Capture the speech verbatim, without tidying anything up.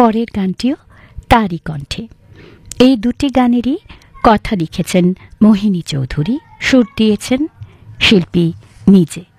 পরের গানটিও তারই কণ্ঠে। এই দুটি গানেরই কথা লিখেছেন মোহিনী চৌধুরী, সুর দিয়েছেন শিল্পী নিজে।